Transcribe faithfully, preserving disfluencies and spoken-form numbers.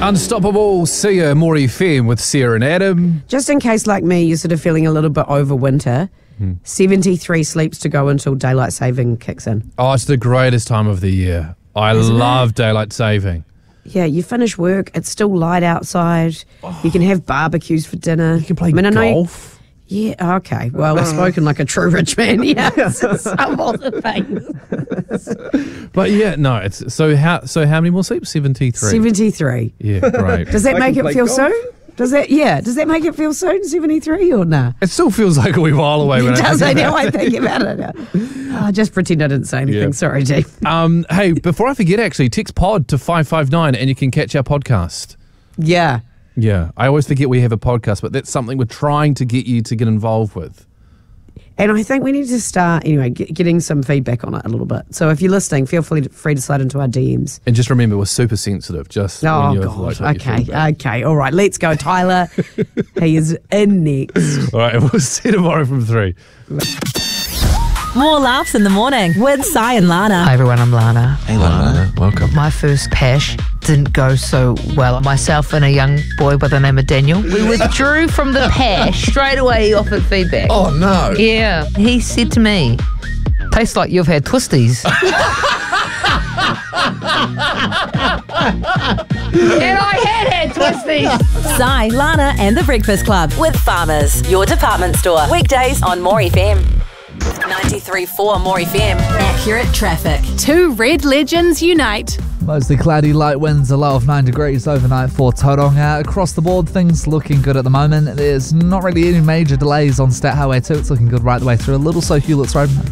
Unstoppable, Sia, More F M with Sarah and Adam. Just in case, like me, you're sort of feeling a little bit over winter, hmm. seventy-three sleeps to go until daylight saving kicks in. Oh, it's the greatest time of the year. I Isn't love it? daylight saving. Yeah, you finish work, it's still light outside. Oh. You can have barbecues for dinner. You can play I mean, golf. You, yeah, okay. Well, I've spoken like a true rich man. Yeah, some of the things. But yeah, no. It's so how so how many more sleeps? Seventy-three. Seventy-three. Yeah, great. Does that I make can it feel play soon? Does that? Yeah. Does that make it feel soon? Seventy-three or nah? It still feels like a wee while away. When It I does. think I know. about I it. think about it now. Oh, just pretend I didn't say anything. Yeah. Sorry, Dee. Um, hey, before I forget, actually, text pod to five five nine and you can catch our podcast. Yeah. Yeah, I always forget we have a podcast, but that's something we're trying to get you to get involved with. And I think we need to start, anyway, get, getting some feedback on it a little bit. So if you're listening, feel free to, free to slide into our D Ms. And just remember, we're super sensitive. Just Oh, when you're God. like, what you Okay. feel about. Okay. All right. Let's go, Tyler. He is in next. All right, we'll see you tomorrow from three. More laughs in the morning with Sai and Lana. Hi everyone, I'm Lana. Hey Lana, welcome. My first pash didn't go so well. Myself and a young boy by the name of Daniel, we withdrew from the pash. Straight away he offered feedback. Oh no. Yeah, he said to me, tastes like you've had twisties. And I had had twisties. Sai, Lana and the Breakfast Club with Farmers, your department store. Weekdays on More F M. ninety-three point four More F M. Accurate traffic. Two red legends unite. Mostly cloudy, light winds, a low of nine degrees overnight for Tauranga. Across the board, things looking good at the moment. There's not really any major delays on Stat Highway two. It's looking good right the way through. A little slow Hewlett's Road.